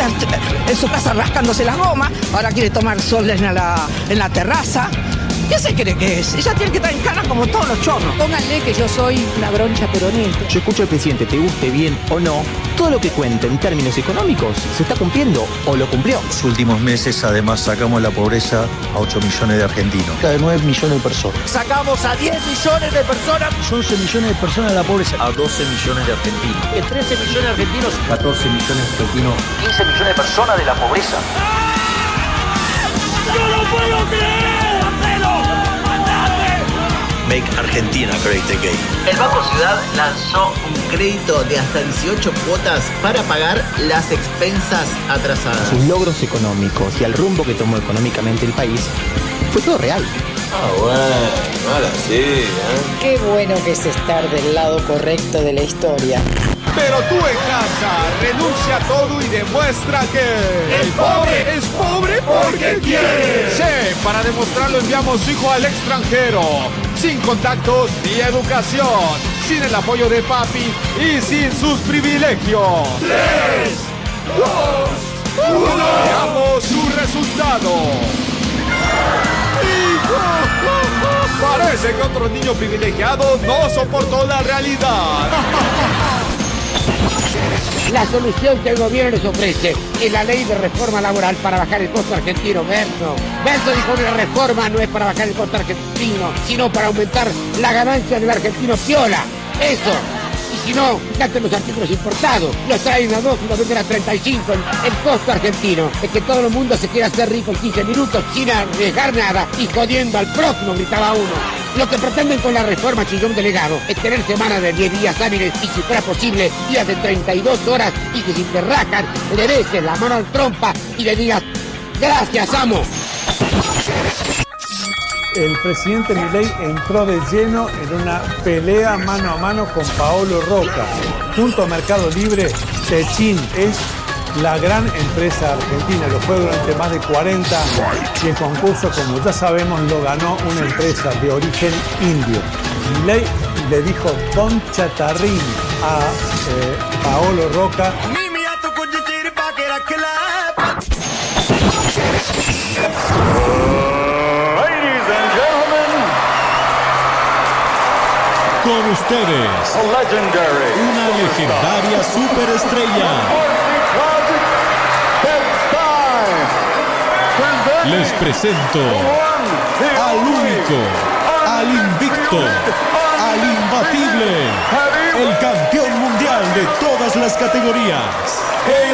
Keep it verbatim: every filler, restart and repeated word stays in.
días en su casa rascándose las gomas, ahora quiere tomar sol en la, en la terraza. ¿Qué se cree que es? Ella tiene que estar en cana como todos los chorros. Pónganle que yo soy una broncha peronista. Yo escucho al presidente, te guste bien o no, todo lo que cuenta en términos económicos se está cumpliendo o lo cumplió. En los últimos meses, además, sacamos la pobreza a ocho millones de argentinos. De nueve millones de personas. Sacamos a diez millones de personas. once millones de personas de la pobreza. A doce millones de argentinos. De trece millones de argentinos. catorce millones de argentinos. quince millones de personas de la pobreza. ¡No lo puedo creer! Make Argentina Great Again. El Banco Ciudad lanzó un crédito de hasta dieciocho cuotas para pagar las expensas atrasadas. Sus logros económicos y el rumbo que tomó económicamente el país fue todo real. Ah, bueno, ahora sí, ¿eh? Qué bueno que es estar del lado correcto de la historia. Pero tú en casa renuncia a todo y demuestra que el pobre es pobre porque quiere. Sí, para demostrarlo enviamos su hijo al extranjero, sin contactos ni educación, sin el apoyo de papi y sin sus privilegios. Tres, dos, uno. Veamos su resultado. ¡Hijo! Parece que otro niño privilegiado no soportó la realidad. La solución que el gobierno les ofrece es la ley de reforma laboral para bajar el costo argentino. Verso. Verso dijo que la reforma no es para bajar el costo argentino, sino para aumentar la ganancia del argentino piola. Eso. Y si no, fíjate los artículos importados. Los traen a dos y los venden a treinta y cinco. El, el costo argentino es que todo el mundo se quiera hacer rico en quince minutos sin arriesgar nada y jodiendo al próximo, gritaba uno. Lo que pretenden con la reforma Chillón Delegado es tener semanas de diez días hábiles y, si fuera posible, días de treinta y dos horas, y que si te rajan, le beses la mano al trompa y le digas gracias, amo. El presidente Milei entró de lleno en una pelea mano a mano con Paolo Roca. Junto a Mercado Libre, Techin es la gran empresa argentina. Lo fue durante más de cuarenta años. Y el concurso, como ya sabemos, lo ganó una empresa de origen indio. Milei le dijo Don Chatarrín a eh, Paolo Roca. Con ustedes, una legendaria superestrella. Les presento al único, al invicto, al imbatible, el campeón mundial de todas las categorías,